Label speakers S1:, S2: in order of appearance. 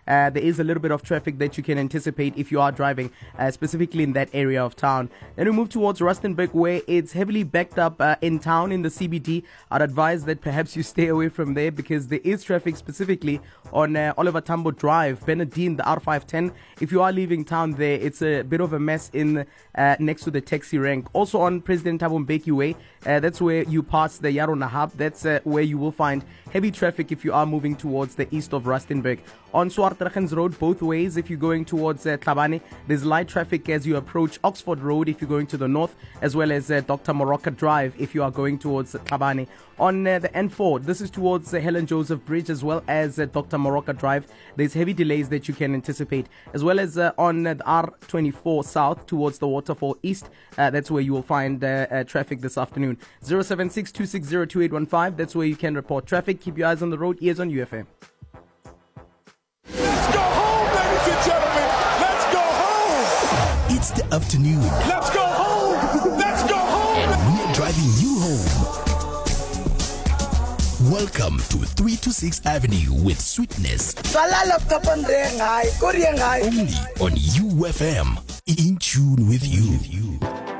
S1: there is a little bit of traffic that you can anticipate if you are driving, specifically in that area of town. Then we move towards Rustenburg, where it's heavily backed up in town in the CBD. I'd advise that perhaps you stay away from there because there is traffic specifically on Oliver Tambo Drive, Benedine, the R510. If you are leaving town there, it's a bit of a mess in next to the taxi rank. Also on President Thabo Mbeki Way, that's where you pass the Yarona Hub. That's where you will find heavy traffic if you are moving towards the east of Rustenburg. On Swartregens Road, both ways, if you're going towards Tlhabane, there's light traffic as you approach Oxford Road if you're going to the north, as well as Dr. Moroka Drive if you are going towards Tlhabane. On the N4, this is towards Helen Joseph Bridge as well as Dr. Moroka Drive. There's heavy delays that you can anticipate, as well as on the R24 South towards the Waterfall East. That's where you will find traffic this afternoon. 076-260-2815. That's where you can report traffic. Keep your eyes on the road. Ears on UFM.
S2: Let's go home, ladies and gentlemen. Let's go home.
S3: It's the afternoon.
S2: Let's go home. Let's go home.
S3: And we're driving you home. Welcome to 3 to 6 Avenue with Sweetness. Only on UFM. In tune with you.